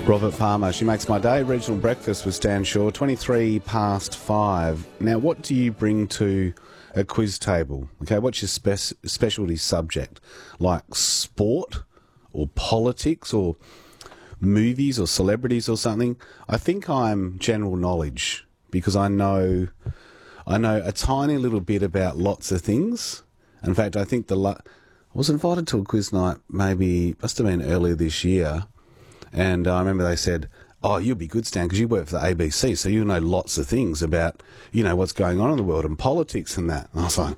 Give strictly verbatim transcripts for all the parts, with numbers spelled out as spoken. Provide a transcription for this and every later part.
Robert Palmer, she makes my day. Regional breakfast with Stan Shaw, twenty-three past five. Now, what do you bring to a quiz table? Okay, what's your spec- specialty subject? Like sport or politics or movies or celebrities or something? I think I'm general knowledge because I know I know a tiny little bit about lots of things. In fact, I think the la- I was invited to a quiz night maybe, must have been earlier this year. And I remember they said, oh, you'll be good, Stan, because you work for the A B C, so you know lots of things about, you know, what's going on in the world and politics and that. And I was like,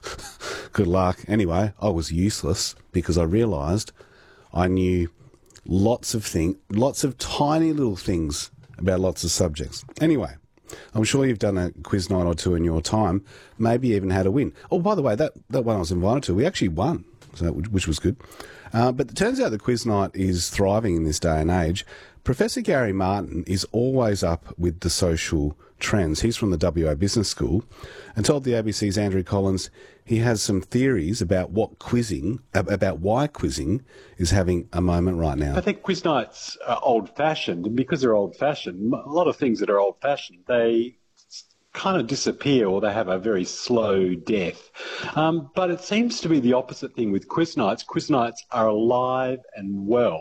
good luck. Anyway, I was useless because I realised I knew lots of things, lots of tiny little things about lots of subjects. Anyway, I'm sure you've done a quiz night or two in your time, maybe even had a win. Oh, by the way, that, that one I was invited to, we actually won, so which was good. Uh, but it turns out the quiz night is thriving in this day and age. Professor Gary Martin is always up with the social trends. He's from the W A Business School and told the A B C's Andrew Collins he has some theories about what quizzing, about why quizzing is having a moment right now. I think quiz nights are old-fashioned, and because they're old-fashioned, a lot of things that are old-fashioned, they kind of disappear or they have a very slow death. Um, but it seems to be the opposite thing with quiz nights. Quiz nights are alive and well,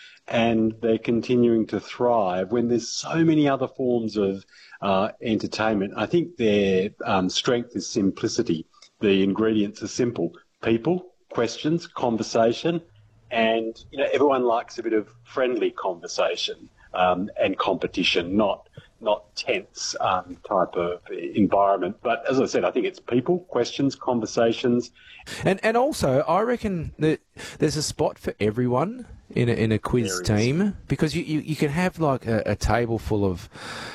and they're continuing to thrive when there's so many other forms of uh, entertainment. I think their um, strength is simplicity. The ingredients are simple: people, questions, conversation, and you know everyone likes a bit of friendly conversation um, and competition, not not tense um, type of environment. But as I said, I think it's people, questions, conversations. And and also, I reckon that there's a spot for everyone in a, in a quiz team, because you, you, you can have like a, a table full of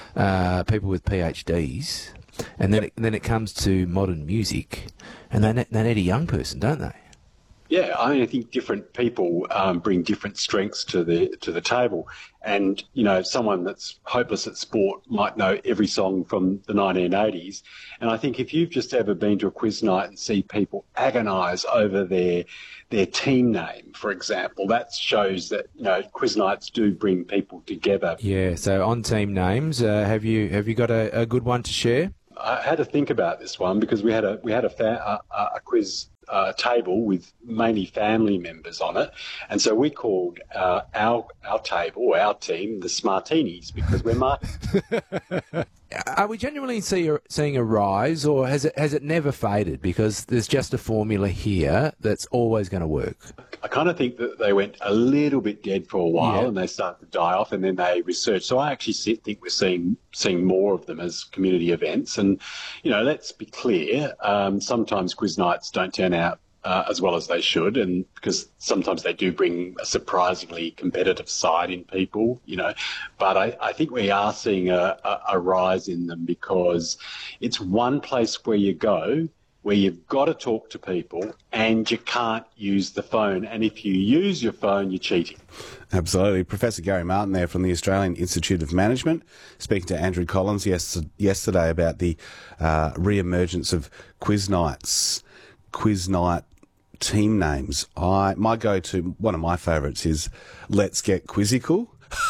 uh, people with PhDs, and then, yep. it, then it comes to modern music, and they, they need a young person, don't they? Yeah, I mean, I think different people um, bring different strengths to the to the table. And, you know, someone that's hopeless at sport might know every song from the nineteen eighties. And I think if you've just ever been to a quiz night and see people agonise over their their team name, for example, that shows that, you know, quiz nights do bring people together. Yeah, so on team names, uh, have you have you got a, a good one to share? I had to think about this one because we had a we had a, fa- a, a quiz Uh, table with mainly family members on it, and so we called uh, our our table, or our team, the Smartinis, because we're Martins. Are we genuinely see a, seeing a rise, or has it has it never faded? Because there's just a formula here that's always going to work. I kind of think that they went a little bit dead for a while, yeah. and they started to die off, and then they researched. So I actually think we're seeing seeing more of them as community events. And you know, let's be clear: um, sometimes quiz nights don't turn out Uh, as well as they should, and because sometimes they do bring a surprisingly competitive side in people, you know. But I, I think we are seeing a, a, a rise in them because it's one place where you go where you've got to talk to people and you can't use the phone. And if you use your phone, you're cheating. Absolutely. Professor Gary Martin there from the Australian Institute of Management, speaking to Andrew Collins yes, yesterday about the uh, re-emergence of quiz nights. Quiz night team names. I my go-to, one of my favourites is Let's Get Quizzical.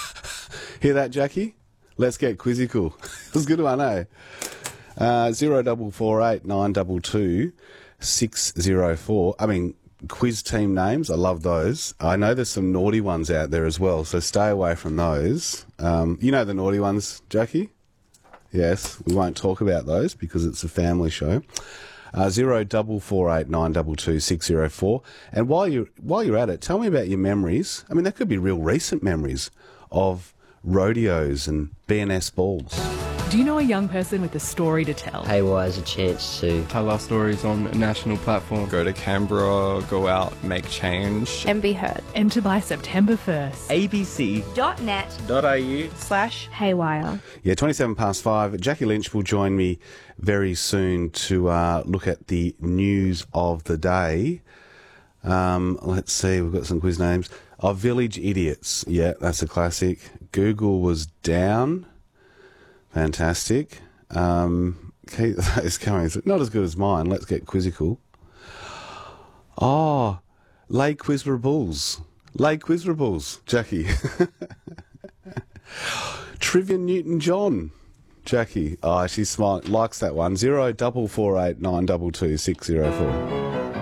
Hear that, Jackie? Let's Get Quizzical. It was a good one, eh? Uh, zero double four eight nine double two six zero four. I mean, quiz team names. I love those. I know there's some naughty ones out there as well, so stay away from those. Um, you know the naughty ones, Jackie? Yes, we won't talk about those because it's a family show. Uh, zero double four eight nine double two six zero four. And while you while you're at it, tell me about your memories. I mean, they could be real recent memories of rodeos and B N S balls. Do you know a young person with a story to tell? Haywire has a chance to tell our stories on a national platform. Go to Canberra, go out, make change. And be heard. Enter by September first. abc.net.au slash haywire. Yeah, twenty-seven past five. Jackie Lynch will join me very soon to uh, look at the news of the day. Um, let's see, we've got some quiz names. Oh, Village Idiots. Yeah, that's a classic. Google was down. Fantastic. Um, keep those coming. Not as good as mine. Let's Get Quizzical. Oh, Lay Quizrables. Lay Quizrables, Jackie. Trivia Newton-John. Jackie. Oh, she's smart. Likes that one. Zero double four eight nine double two six zero four.